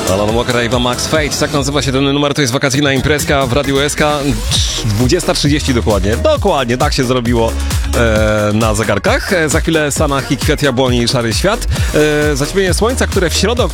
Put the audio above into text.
Alan Walker, Ava Max Fate, tak nazywa się ten numer, to jest wakacyjna imprezka w Radiu SK, 20:30 dokładnie, tak się zrobiło na zegarkach. Za chwilę Sanach i Kwiat Jabłoni i Szary Świat. Zaćmienie słońca, które w środę